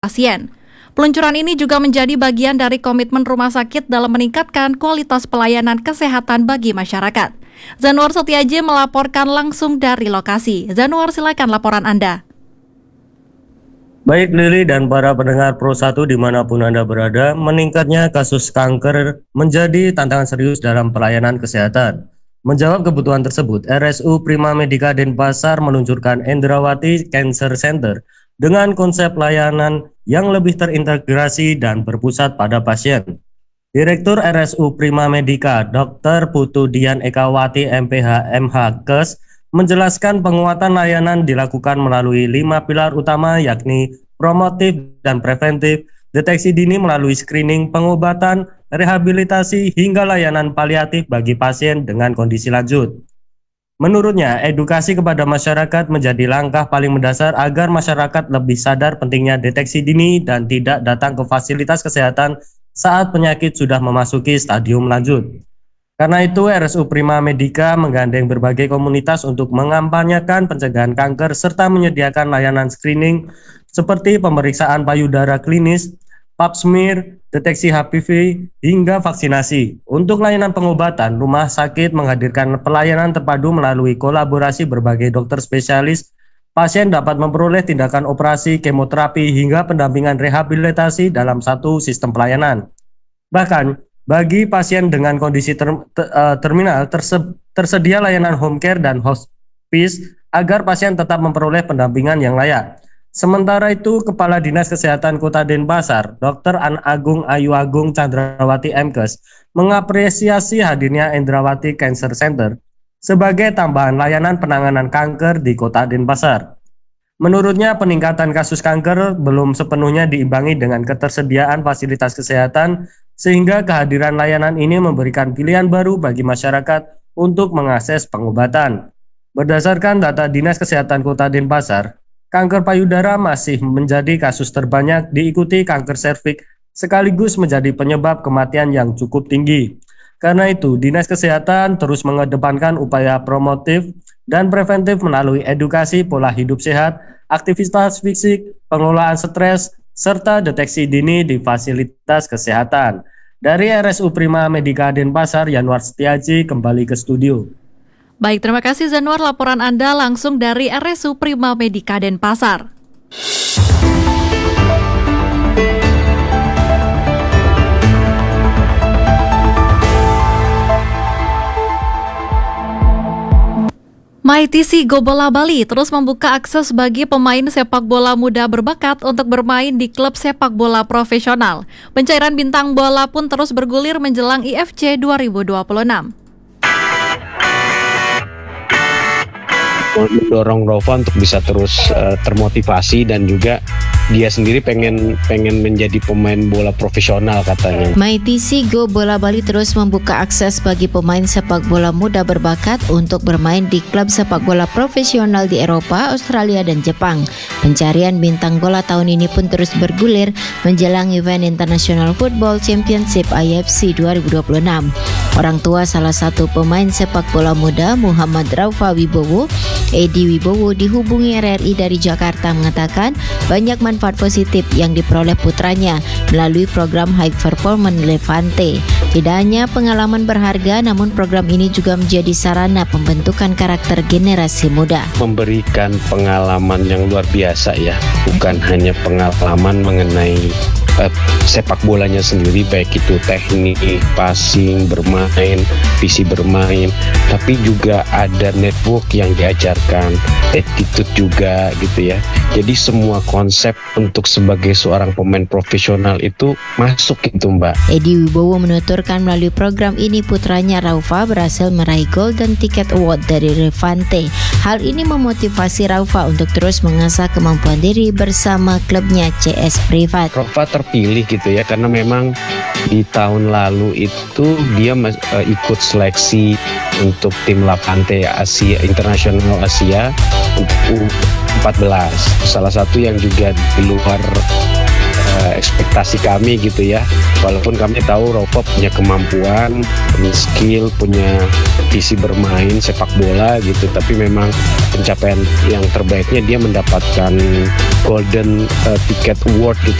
pasien. Peluncuran ini juga menjadi bagian dari komitmen rumah sakit dalam meningkatkan kualitas pelayanan kesehatan bagi masyarakat. Zanuar Setiaji melaporkan langsung dari lokasi. Zanuar, silakan laporan Anda. Baik Lili dan para pendengar Pro 1 dimanapun Anda berada, meningkatnya kasus kanker menjadi tantangan serius dalam pelayanan kesehatan. Menjawab kebutuhan tersebut, RSU Prima Medica Denpasar meluncurkan Endrawati Cancer Center dengan konsep layanan yang lebih terintegrasi dan berpusat pada pasien. Direktur RSU Prima Medica, Dr. Putu Dian Ekawati MPH MHKes, menjelaskan penguatan layanan dilakukan melalui 5 pilar utama yakni promotif dan preventif, deteksi dini melalui screening, pengobatan, rehabilitasi, hingga layanan paliatif bagi pasien dengan kondisi lanjut. Menurutnya, edukasi kepada masyarakat menjadi langkah paling mendasar agar masyarakat lebih sadar pentingnya deteksi dini dan tidak datang ke fasilitas kesehatan saat penyakit sudah memasuki stadium lanjut. Karena itu, RSU Prima Medica menggandeng berbagai komunitas untuk mengampanyekan pencegahan kanker serta menyediakan layanan screening seperti pemeriksaan payudara klinis, pap smear, deteksi HPV, hingga vaksinasi. Untuk layanan pengobatan, rumah sakit menghadirkan pelayanan terpadu melalui kolaborasi berbagai dokter spesialis. Pasien dapat memperoleh tindakan operasi, kemoterapi, hingga pendampingan rehabilitasi dalam satu sistem pelayanan. Bahkan, bagi pasien dengan kondisi terminal, tersedia layanan home care dan hospice agar pasien tetap memperoleh pendampingan yang layak. Sementara itu, Kepala Dinas Kesehatan Kota Denpasar, Dr. An Agung Ayu Agung Chandrawati MKes, mengapresiasi hadirnya Endrawati Cancer Center sebagai tambahan layanan penanganan kanker di Kota Denpasar. Menurutnya, peningkatan kasus kanker belum sepenuhnya diimbangi dengan ketersediaan fasilitas kesehatan, sehingga kehadiran layanan ini memberikan pilihan baru bagi masyarakat untuk mengakses pengobatan. Berdasarkan data Dinas Kesehatan Kota Denpasar, kanker payudara masih menjadi kasus terbanyak diikuti kanker serviks sekaligus menjadi penyebab kematian yang cukup tinggi. Karena itu, Dinas Kesehatan terus mengedepankan upaya promotif dan preventif melalui edukasi pola hidup sehat, aktivitas fisik, pengelolaan stres, serta deteksi dini di fasilitas kesehatan. Dari RSU Prima Medica Denpasar, Zanuar Setiaji kembali ke studio. Baik, terima kasih Zanuar, laporan Anda langsung dari RSU Prima Medica Denpasar. MyTC Go Bola Bali terus membuka akses bagi pemain sepak bola muda berbakat untuk bermain di klub sepak bola profesional. Pencairan bintang bola pun terus bergulir menjelang IFC 2026. Mendorong Rova untuk bisa terus termotivasi dan juga dia sendiri pengen menjadi pemain bola profesional katanya. MyTC Go Bola Bali terus membuka akses bagi pemain sepak bola muda berbakat untuk bermain di klub sepak bola profesional di Eropa, Australia, dan Jepang. Pencarian bintang bola tahun ini pun terus bergulir menjelang event International Football Championship IFC 2026. Orang tua salah satu pemain sepak bola muda, Muhammad Raufa Wibowo, Edi Wibowo, dihubungi RRI dari Jakarta mengatakan banyak manfaat positif yang diperoleh putranya melalui program High Performance Levante. Tidak hanya pengalaman berharga, namun program ini juga menjadi sarana pembentukan karakter generasi muda. Memberikan pengalaman yang luar biasa ya, bukan hanya pengalaman mengenai sepak bolanya sendiri, baik itu teknik, passing, bermain, visi bermain, tapi juga ada network yang diajarkan, attitude juga gitu ya. Jadi semua konsep untuk sebagai seorang pemain profesional itu masuk itu Mbak. Edi Wibowo menuturkan melalui program ini putranya Raufa berhasil meraih Golden Ticket Award dari Levante. Hal ini memotivasi Raufa untuk terus mengasah kemampuan diri bersama klubnya CS Privat. Raufa terpilih gitu ya karena memang di tahun lalu itu dia ikut seleksi untuk tim Levante Asia Internasional Asia U14. Salah satu yang juga di luar ekspektasi kami gitu ya. Walaupun kami tahu Raufa punya kemampuan, punya skill, punya visi bermain sepak bola gitu, tapi memang pencapaian yang terbaiknya dia mendapatkan Golden Ticket Award gitu